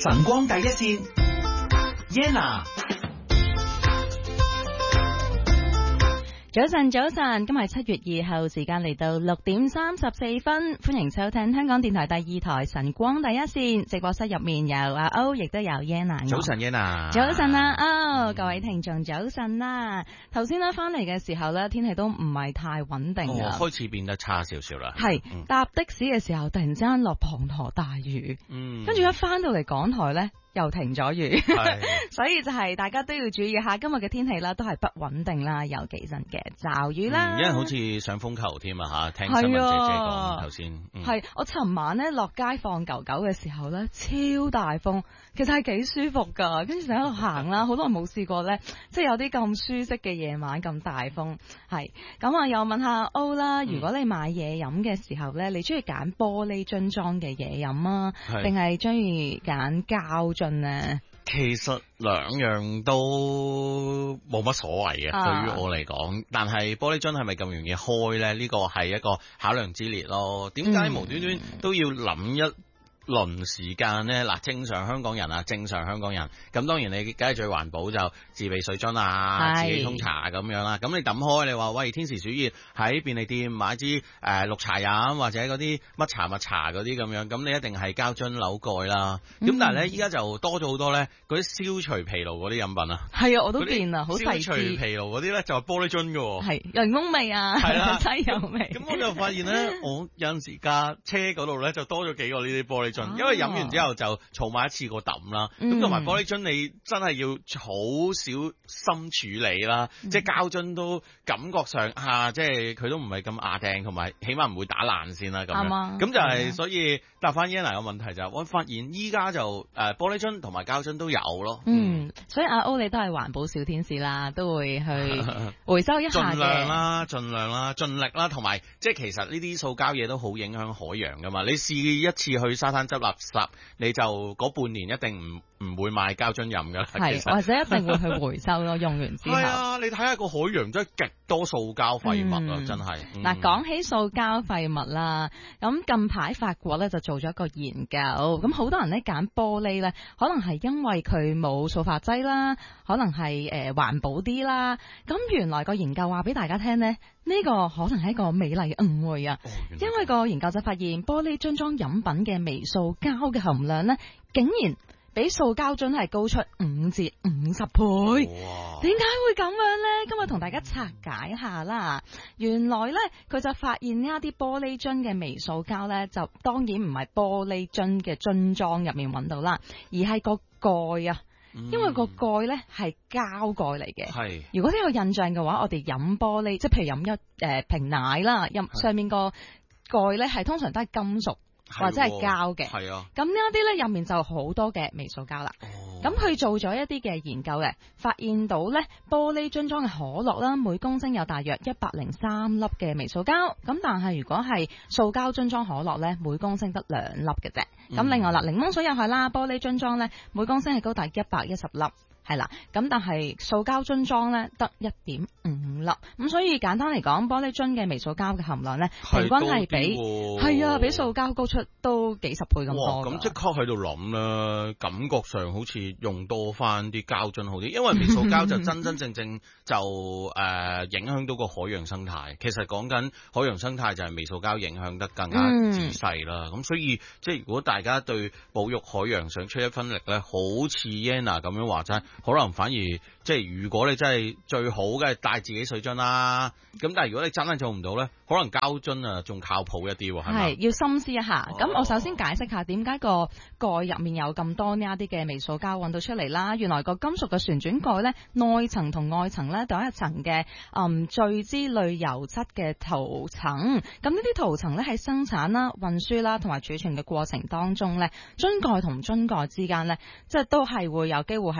晨光第一線 Yenna。 早晨，今日7月2號，時間嚟到6點34分，歡迎收聽香港電台第2台晨光第一線。直播室入面有阿歐，亦都有 Yenna。 早晨 Yenna。 早晨啊，各位聽眾早晨啦。頭先咧翻嚟嘅時候咧，天氣都唔係太穩定啊， 開始變得差少少啦。 係搭的士嘅時候，突然之間落滂沱大雨，跟住一翻到嚟港台咧，又停咗雨，所以就係大家都要注意下今日嘅天氣啦，都係不穩定啦，有幾陣嘅驟雨啦。 因為好似上風球添啊吓，聽新聞姐姐講頭先。 係我尋晚咧落街放狗狗嘅時候咧，超大風，其實係幾舒服噶。跟住就喺度行啦，好多人冇試過咧，即係有啲咁舒適嘅夜晚咁大風。係咁啊，又問下 O 啦，如果你買嘢飲嘅時候咧，你中意揀玻璃樽裝嘅嘢飲啊，定係中意揀膠樽？ 其實兩樣都冇乜所謂嘅，對於我嚟講。但係玻璃樽係咪咁容易開呢？呢個係一個考量之列咯。點解無端端都要諗一輪時間呢？嗱，正常香港人咁當然你梗係最環保就自備水樽啊，自己沖茶咁樣啦。咁你抌開，你話喂，天時暑熱喺便利店買支綠茶飲或者嗰啲乜茶嗰啲咁樣，咁你一定係膠樽扭蓋啦。咁但係呢，依家就多咗好多呢嗰啲消除疲勞嗰啲飲品啊。係啊，我都見啊，好細支。消除疲勞嗰啲呢就係玻璃樽㗎喎。係檸檬味啊，係啦，西柚味。咁我就發現呢，我有陣時架車嗰度呢就多咗幾個呢啲玻璃。因為飲完之後就儲埋一次過抌啦，咁同埋玻璃樽你真係要好小心處理啦，即係膠樽都感覺上即係佢都唔係咁牙掟，同埋起碼唔會打爛先啦咁樣。咁就係所以答翻 Yenna 嘅問題就係，我發現依家就玻璃樽同埋膠樽都有咯。所以阿 O 你都係環保小天使啦，都會去回收一下嘅。盡量啦，盡力啦，同埋即係其實呢啲塑膠嘢都好影響海洋噶嘛。你試一次去沙灘執垃圾，你就嗰半年一定唔會買膠樽飲噶啦，或者一定會去回收咯，用完之後。係啊，你睇下個海洋真係極多塑膠廢物啊，真係。嗱，講起塑膠廢物啦，咁近排法國咧就做咗一個研究，咁好多人咧揀玻璃咧，可能係因為佢冇塑化劑啦，可能係環保啲啦。咁原來個研究話俾大家聽呢，呢個可能係一個美麗嘅誤會啊，因為個研究就發現玻璃樽裝飲品嘅微塑膠嘅含量呢，竟然比塑膠樽係高出5至50倍。點解會咁樣呢？今日同大家拆解一下啦。原來呢，佢就發現呢一啲玻璃樽嘅微塑膠呢，就當然唔係玻璃樽嘅樽裝入面揾到啦，而係個蓋啊。因為個蓋呢係膠蓋嚟嘅。如果你有印象嘅話，我哋飲玻璃，即係譬如飲一瓶奶啦，上面個蓋呢係通常都係金屬或者係膠嘅。係啊。咁呢一啲呢入面就好多嘅微塑膠啦。咁佢做咗一啲嘅研究嘅，發現到呢玻璃樽裝嘅可樂啦，每公升有大約103粒嘅微塑膠。咁但係如果係塑膠樽裝可樂呢，每公升得2粒嘅啫。咁另外啦，檸檬水又係啦，玻璃樽裝呢，每公升係高達110粒。係啦，咁但係塑膠樽裝咧得1.5粒，咁所以簡單嚟講，玻璃樽嘅微塑膠嘅含量咧，平均係比塑膠高出都幾十倍咁多。 哇！咁即刻喺度諗啦，感覺上好似用多翻啲膠樽好啲，因為微塑膠就真真正正就影響到個海洋生態。其實講緊海洋生態就係微塑膠影響得更加仔細啦。咁所以即係如果大家對保育海洋想出一分力咧，好似 Yenna 咁樣話齋。可能反而即係如果你真係最好嘅帶自己水樽啦，咁但係如果你真係做唔到咧，可能膠樽啊仲靠譜一啲喎，係咪？係要深思一下。咁我首先解釋下點解個蓋入面有咁多呢一啲嘅微塑膠揾到出嚟啦。原來個金屬嘅旋轉蓋咧，內層同外層咧都有一層嘅聚酯類油質嘅塗層。咁呢啲塗層咧喺生產啦、運輸啦同埋儲存嘅過程當中咧，樽蓋同樽蓋之間咧，即係都係會有機會係互相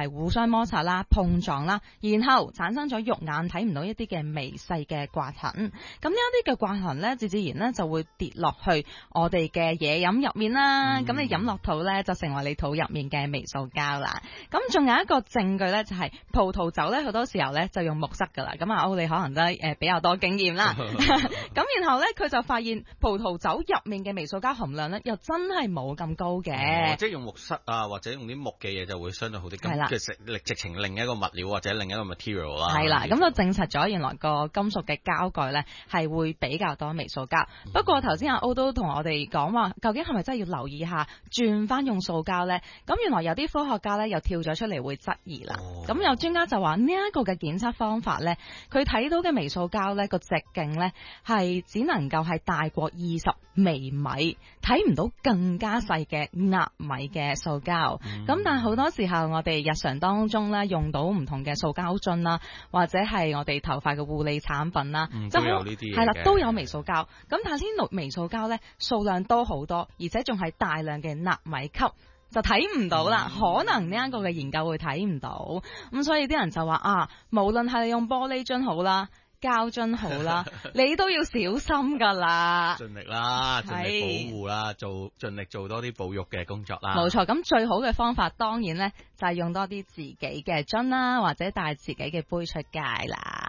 相摩擦啦、碰撞啦，然後產生咗肉眼睇唔到一啲嘅微細嘅刮痕。咁呢一啲嘅刮痕咧，自然咧就會跌落去我哋嘅嘢飲入面啦。咁你飲落肚咧，就成為你肚入面嘅微塑膠啦。咁仲有一個證據咧，就係葡萄酒咧，好多時候咧就用木塞噶啦。咁阿歐你可能都比較多經驗啦。咁然後咧，佢就發現葡萄酒入面嘅微塑膠含量咧，又真係冇咁高嘅。 即係用木塞啊，或者用啲木嘅嘢就會相對好啲。 係啦， 其實直情另一個物料或者另一個 material 啦。 係啦，咁就證實咗原來個金屬嘅膠蓋咧係會比較多微塑膠。不過頭先阿歐都同我哋講話，究竟係咪真係要留意下轉翻用塑膠咧？咁原來有啲科學家咧又跳咗出嚟會質疑啦。咁有專家就話呢一個嘅檢測方法咧，佢睇到嘅微塑膠咧個直徑咧係只能夠係大過20微米，睇唔到更加細嘅納米嘅塑膠。咁但係好多時候我哋日常當中咧用到唔同嘅塑膠樽啦，或者係我哋頭髮嘅護理產品啦， 都有呢啲嘢係啦，都有微塑膠。咁但係呢啲微塑膠咧數量多好多，而且仲係大量嘅納米級。就睇唔到啦，可能呢一個嘅研究會睇唔到，咁所以啲人就話啊，無論係你用玻璃樽好啦，膠樽好啦，你都要小心噶啦， 盡力啦，盡力保護啦，盡力做多啲保育嘅工作啦。 冇錯，咁最好嘅方法當然咧就係用多啲自己嘅樽啦，或者帶自己嘅杯出街啦。